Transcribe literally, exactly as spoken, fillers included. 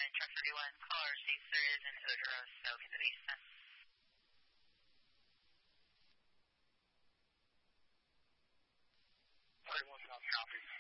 truck thirty-one, call or see if there is an odor of smoke in the basement. thirty-one South copy.